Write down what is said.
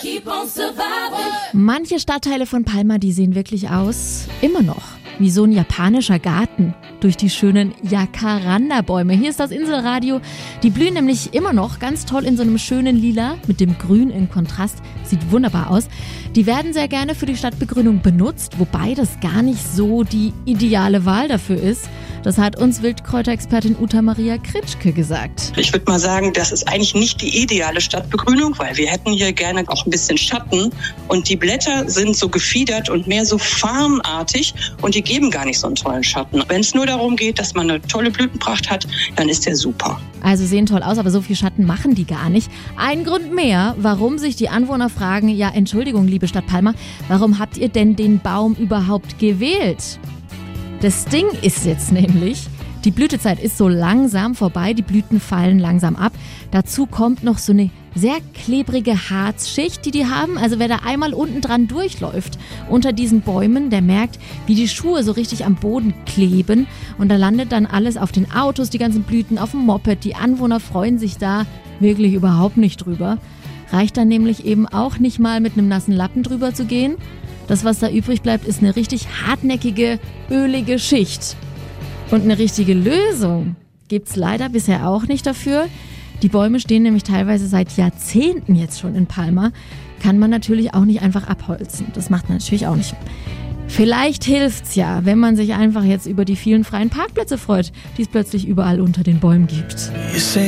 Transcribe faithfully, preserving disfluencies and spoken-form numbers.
Manche Stadtteile von Palma, die sehen wirklich aus, immer noch, wie so ein japanischer Garten durch die schönen Jacaranda-Bäume. Hier ist das Inselradio. Die blühen nämlich immer noch ganz toll in so einem schönen Lila mit dem Grün in Kontrast. Sieht wunderbar aus. Die werden sehr gerne für die Stadtbegrünung benutzt, wobei das gar nicht so die ideale Wahl dafür ist. Das hat uns Wildkräuterexpertin Uta Maria Kritschke gesagt. Ich würde mal sagen, das ist eigentlich nicht die ideale Stadtbegrünung, weil wir hätten hier gerne auch ein bisschen Schatten. Und die Blätter sind so gefiedert und mehr so farnartig und die geben gar nicht so einen tollen Schatten. Wenn es nur darum geht, dass man eine tolle Blütenpracht hat, dann ist der super. Also sehen toll aus, aber so viel Schatten machen die gar nicht. Ein Grund mehr, warum sich die Anwohner fragen, ja, Entschuldigung, liebe Stadt Palma, warum habt ihr denn den Baum überhaupt gewählt? Das Ding ist jetzt nämlich, die Blütezeit ist so langsam vorbei, die Blüten fallen langsam ab. Dazu kommt noch so eine sehr klebrige Harzschicht, die die haben. Also wer da einmal unten dran durchläuft, unter diesen Bäumen, der merkt, wie die Schuhe so richtig am Boden kleben. Und da landet dann alles auf den Autos, die ganzen Blüten, auf dem Moped. Die Anwohner freuen sich da wirklich überhaupt nicht drüber. Reicht dann nämlich eben auch nicht mal mit einem nassen Lappen drüber zu gehen. Das, was da übrig bleibt, ist eine richtig hartnäckige, ölige Schicht. Und eine richtige Lösung gibt's leider bisher auch nicht dafür. Die Bäume stehen nämlich teilweise seit Jahrzehnten jetzt schon in Palma. Kann man natürlich auch nicht einfach abholzen. Das macht man natürlich auch nicht. Vielleicht hilft's ja, wenn man sich einfach jetzt über die vielen freien Parkplätze freut, die es plötzlich überall unter den Bäumen gibt.